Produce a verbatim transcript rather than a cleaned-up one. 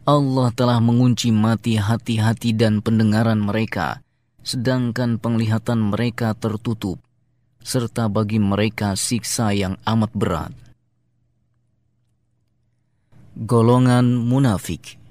Allah telah mengunci mati hati-hati dan pendengaran mereka, sedangkan penglihatan mereka tertutup, serta bagi mereka siksa yang amat berat. Golongan munafik.